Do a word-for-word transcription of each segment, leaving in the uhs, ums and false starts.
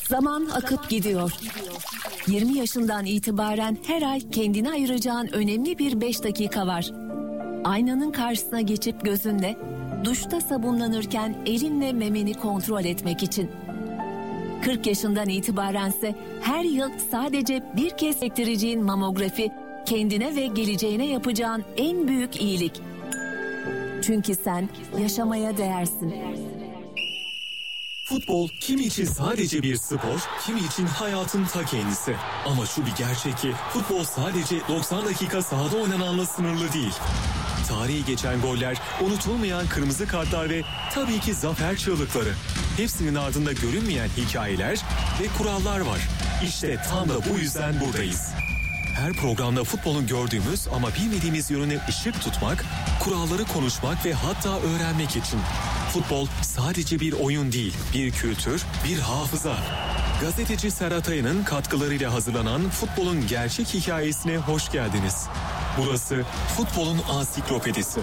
Zaman akıp gidiyor. yirmi yaşından itibaren her ay kendine ayıracağın önemli bir beş dakika var. Aynanın karşısına geçip gözünle, duşta sabunlanırken elinle memeni kontrol etmek için. kırk yaşından itibarense her yıl sadece bir kez çektireceğin mamografi, kendine ve geleceğine yapacağın en büyük iyilik. Çünkü sen yaşamaya değersin. Futbol kimi için sadece bir spor, kimi için hayatın ta kendisi. Ama şu bir gerçek ki futbol sadece doksan dakika sahada oynananla sınırlı değil. Tarihi geçen goller, unutulmayan kırmızı kartlar ve tabii ki zafer çığlıkları. Hepsinin ardında görünmeyen hikayeler ve kurallar var. İşte tam da bu yüzden buradayız. Her programda futbolun gördüğümüz ama bilmediğimiz yönüne ışık tutmak, kuralları konuşmak ve hatta öğrenmek için. Futbol sadece bir oyun değil, bir kültür, bir hafıza. Gazeteci Serhat Aya'nın katkılarıyla hazırlanan futbolun gerçek hikayesine hoş geldiniz. Burası futbolun ansiklopedisi.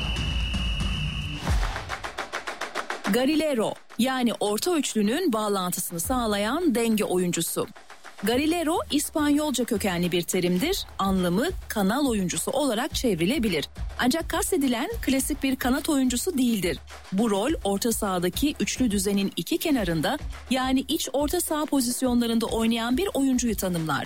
Garrilero, yani orta üçlünün bağlantısını sağlayan denge oyuncusu. Garrilero İspanyolca kökenli bir terimdir. Anlamı kanal oyuncusu olarak çevrilebilir. Ancak kastedilen klasik bir kanat oyuncusu değildir. Bu rol orta sahadaki üçlü düzenin iki kenarında, yani iç orta saha pozisyonlarında oynayan bir oyuncuyu tanımlar.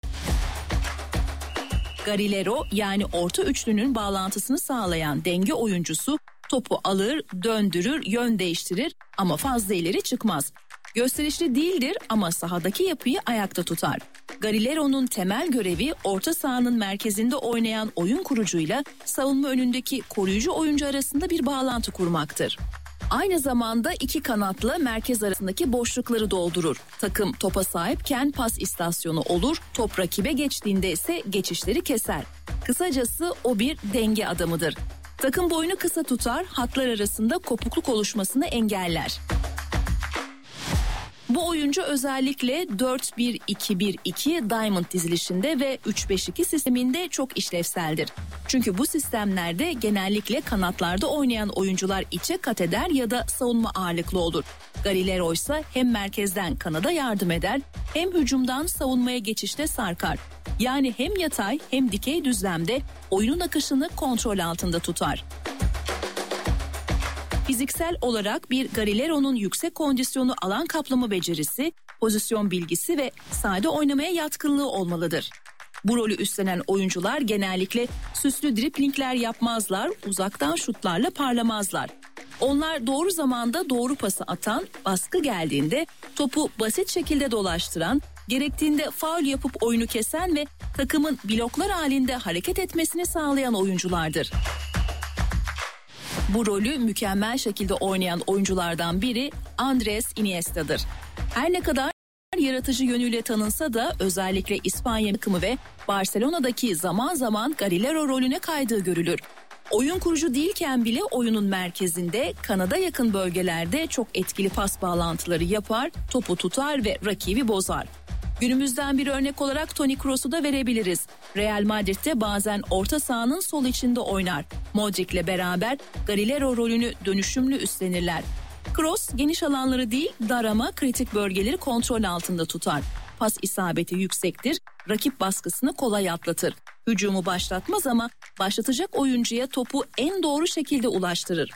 Garrilero, yani orta üçlünün bağlantısını sağlayan denge oyuncusu topu alır, döndürür, yön değiştirir ama fazla ileri çıkmaz. Gösterişli değildir ama sahadaki yapıyı ayakta tutar. Garrilero'nun temel görevi orta sahanın merkezinde oynayan oyun kurucuyla savunma önündeki koruyucu oyuncu arasında bir bağlantı kurmaktır. Aynı zamanda iki kanatla merkez arasındaki boşlukları doldurur. Takım topa sahipken pas istasyonu olur, top rakibe geçtiğinde ise geçişleri keser. Kısacası o bir denge adamıdır. Takım boyunu kısa tutar, hatlar arasında kopukluk oluşmasını engeller. Bu oyuncu özellikle dört bir iki bir iki Diamond dizilişinde ve üç beş iki sisteminde çok işlevseldir. Çünkü bu sistemlerde genellikle kanatlarda oynayan oyuncular içe kat eder ya da savunma ağırlıklı olur. Garrilero ise hem merkezden kanada yardım eder, hem hücumdan savunmaya geçişte sarkar. Yani hem yatay hem dikey düzlemde oyunun akışını kontrol altında tutar. Fiziksel olarak bir Garrilero'nun yüksek kondisyonu, alan kaplama becerisi, pozisyon bilgisi ve sahada oynamaya yatkınlığı olmalıdır. Bu rolü üstlenen oyuncular genellikle süslü driplingler yapmazlar, uzaktan şutlarla parlamazlar. Onlar doğru zamanda doğru pası atan, baskı geldiğinde topu basit şekilde dolaştıran, gerektiğinde faul yapıp oyunu kesen ve takımın bloklar halinde hareket etmesini sağlayan oyunculardır. Bu rolü mükemmel şekilde oynayan oyunculardan biri Andres Iniesta'dır. Her ne kadar yaratıcı yönüyle tanınsa da özellikle İspanya takımı ve Barcelona'daki zaman zaman Garrilero rolüne kaydığı görülür. Oyun kurucu değilken bile oyunun merkezinde, kanada yakın bölgelerde çok etkili pas bağlantıları yapar, topu tutar ve rakibi bozar. Günümüzden bir örnek olarak Toni Kroos'u da verebiliriz. Real Madrid'de bazen orta sahanın sol içinde oynar. Modric'le beraber Garrilero rolünü dönüşümlü üstlenirler. Kroos geniş alanları değil, dar ama kritik bölgeleri kontrol altında tutar. Pas isabeti yüksektir, rakip baskısını kolay atlatır. Hücumu başlatmaz ama başlatacak oyuncuya topu en doğru şekilde ulaştırır.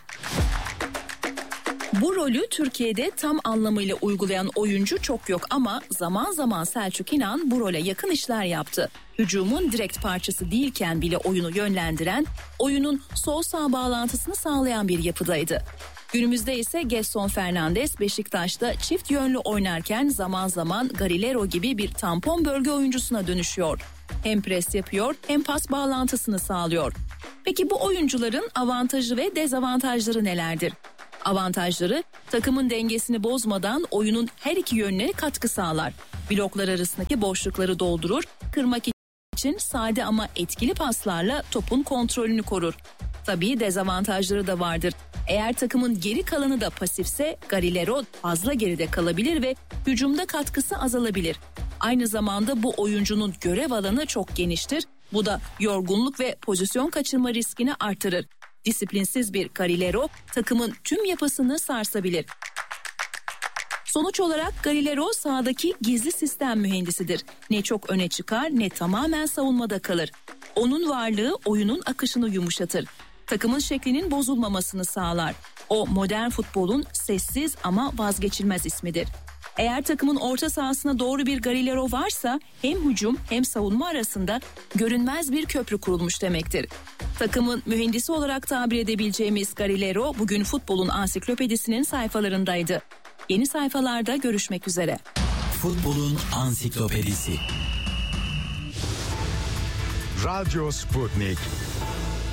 Bu rolü Türkiye'de tam anlamıyla uygulayan oyuncu çok yok ama zaman zaman Selçuk İnan bu role yakın işler yaptı. Hücumun direkt parçası değilken bile oyunu yönlendiren, oyunun sol sağ bağlantısını sağlayan bir yapıdaydı. Günümüzde ise Gelson Fernandes Beşiktaş'ta çift yönlü oynarken zaman zaman Garrilero gibi bir tampon bölge oyuncusuna dönüşüyor. Hem pres yapıyor hem pas bağlantısını sağlıyor. Peki bu oyuncuların avantajı ve dezavantajları nelerdir? Avantajları, takımın dengesini bozmadan oyunun her iki yönüne katkı sağlar. Bloklar arasındaki boşlukları doldurur, kırmak için sade ama etkili paslarla topun kontrolünü korur. Tabii dezavantajları da vardır. Eğer takımın geri kalanı da pasifse Garrilero fazla geride kalabilir ve hücumda katkısı azalabilir. Aynı zamanda bu oyuncunun görev alanı çok geniştir. Bu da yorgunluk ve pozisyon kaçırma riskini artırır. Disiplinsiz bir Garrilero takımın tüm yapısını sarsabilir. Sonuç olarak Galileo sahadaki gizli sistem mühendisidir. Ne çok öne çıkar ne tamamen savunmada kalır. Onun varlığı oyunun akışını yumuşatır. Takımın şeklinin bozulmamasını sağlar. O modern futbolun sessiz ama vazgeçilmez ismidir. Eğer takımın orta sahasına doğru bir Galileo varsa hem hücum hem savunma arasında görünmez bir köprü kurulmuş demektir. Takımın mühendisi olarak tabir edebileceğimiz Galileo bugün futbolun ansiklopedisinin sayfalarındaydı. Yeni sayfalarda görüşmek üzere. Futbolun ansiklopedisi. Radyo Sputnik.